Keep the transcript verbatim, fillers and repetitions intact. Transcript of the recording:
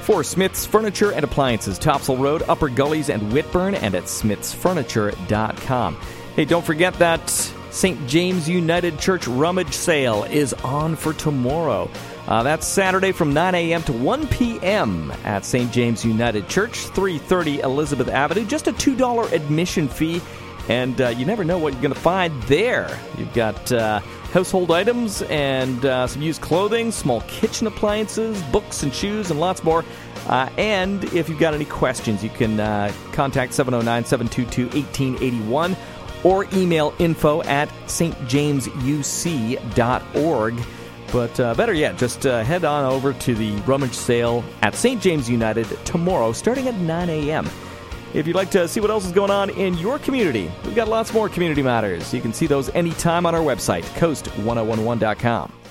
for Smith's Furniture and Appliances, Topsail Road, Upper Gullies, and Whitburn, and at smiths furniture dot com. Hey, don't forget that Saint James United Church rummage sale is on for tomorrow. Uh, that's Saturday from nine a.m. to one p.m. at Saint James United Church, three thirty Elizabeth Avenue. Just a two dollars admission fee, and uh, you never know what you're going to find there. You've got uh, household items and uh, some used clothing, small kitchen appliances, books and shoes, and lots more. Uh, and if you've got any questions, you can uh, contact seven oh nine, seven two two, one eight eight one or email info at s t james u c dot org. But uh, better yet, just uh, head on over to the rummage sale at Saint James United tomorrow, starting at nine a.m. If you'd like to see what else is going on in your community, we've got lots more community matters. You can see those anytime on our website, coast ten eleven dot com.